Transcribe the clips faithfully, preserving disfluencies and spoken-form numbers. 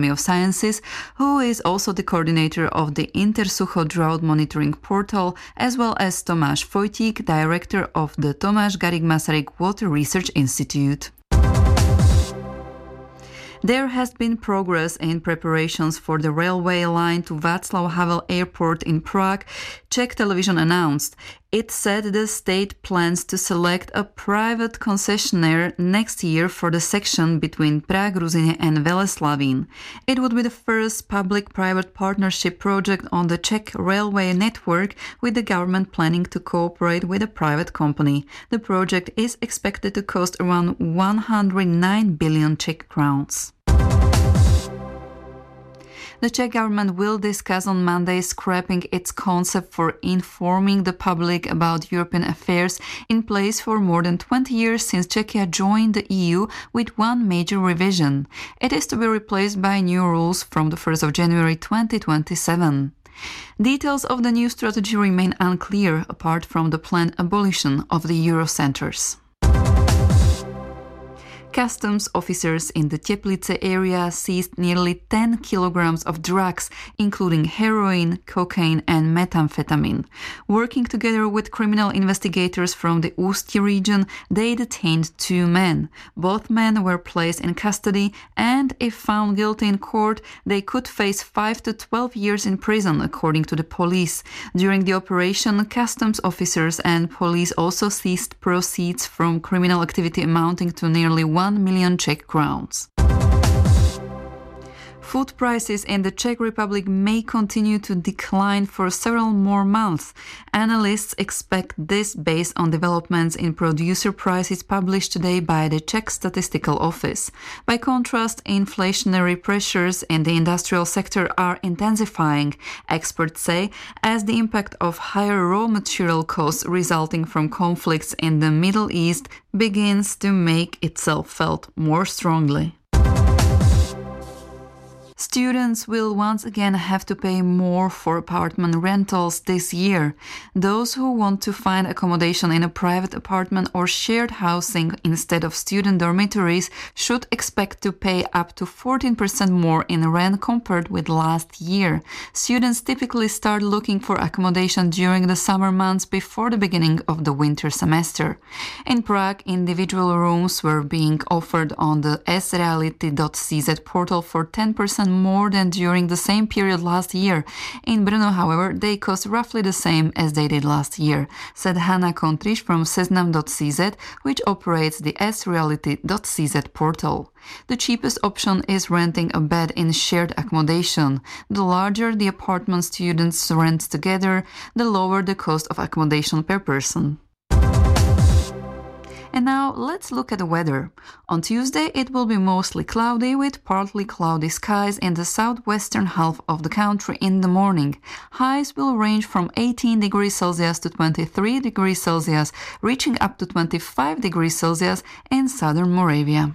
Academy of Sciences, who is also the coordinator of the Intersucho drought monitoring portal, as well as Tomáš Fojtík, director of the Tomáš Garrigue Masaryk Water Research Institute. There has been progress in preparations for the railway line to Václav Havel Airport in Prague, Czech television announced. It said the state plans to select a private concessionaire next year for the section between Prague-Ruzyně and Veleslavín. It would be the first public-private partnership project on the Czech railway network, with the government planning to cooperate with a private company. The project is expected to cost around one hundred nine billion Czech crowns. The Czech government will discuss on Monday scrapping its concept for informing the public about European affairs, in place for more than twenty years since Czechia joined the E U, with one major revision. It is to be replaced by new rules from the first of January twenty twenty-seven. Details of the new strategy remain unclear, apart from the planned abolition of the Eurocenters. Customs officers in the Teplice area seized nearly ten kilograms of drugs, including heroin, cocaine and methamphetamine. Working together with criminal investigators from the Ústí region, they detained two men. Both men were placed in custody, and if found guilty in court, they could face five to twelve years in prison, according to the police. During the operation, customs officers and police also seized proceeds from criminal activity amounting to nearly one million Czech crowns. Food prices in the Czech Republic may continue to decline for several more months. Analysts expect this based on developments in producer prices published today by the Czech Statistical Office. By contrast, inflationary pressures in the industrial sector are intensifying, experts say, as the impact of higher raw material costs resulting from conflicts in the Middle East begins to make itself felt more strongly. Students will once again have to pay more for apartment rentals this year. Those who want to find accommodation in a private apartment or shared housing instead of student dormitories should expect to pay up to fourteen percent more in rent compared with last year. Students typically start looking for accommodation during the summer months before the beginning of the winter semester. In Prague, individual rooms were being offered on the s reality dot c z portal for ten percent more than during the same period last year. In Brno, however, they cost roughly the same as they did last year, said Hanna Kontriš from seznam dot c z, which operates the s reality dot c z portal. The cheapest option is renting a bed in shared accommodation. The larger the apartment students rent together, the lower the cost of accommodation per person. And now let's look at the weather. On Tuesday it will be mostly cloudy with partly cloudy skies in the southwestern half of the country in the morning. Highs will range from eighteen degrees Celsius to twenty-three degrees Celsius, reaching up to twenty-five degrees Celsius in southern Moravia.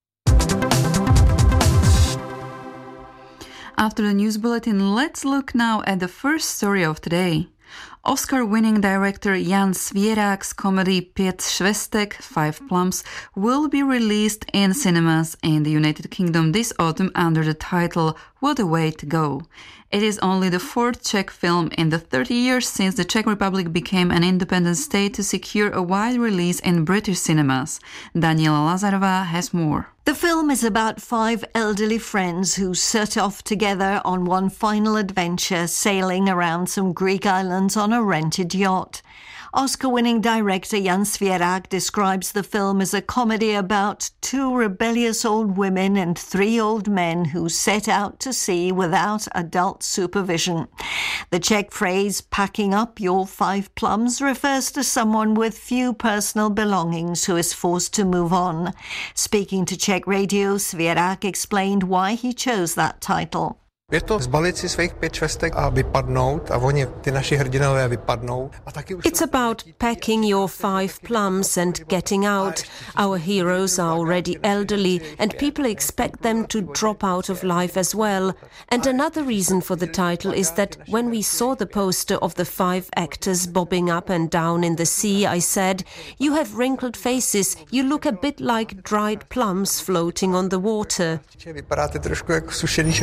After the news bulletin, let's look now at the first story of today. Oscar-winning director Jan Svěrák's comedy Pět švestek, Five Plums, will be released in cinemas in the United Kingdom this autumn under the title What a Way to Go. It is only the fourth Czech film in the thirty years since the Czech Republic became an independent state to secure a wide release in British cinemas. Daniela Lazarova has more. The film is about five elderly friends who set off together on one final adventure, sailing around some Greek islands on a rented yacht. Oscar-winning director Jan Svěrák describes the film as a comedy about two rebellious old women and three old men who set out to sea without adult supervision. The Czech phrase, packing up your five plums, refers to someone with few personal belongings who is forced to move on. Speaking to Czech radio, Svěrák explained why he chose that title. Je to zbalit si svých pět švestek a vypadnout a oni, ty naši hrdinové, vypadnou. It's about packing your five plums and getting out. Our heroes are already elderly and people expect them to drop out of life as well. And another reason for the title is that when we saw the poster of the five actors bobbing up and down in the sea, I said, you have wrinkled faces, you look a bit like dried plums floating on the water. Vypadáte trošku jako sušený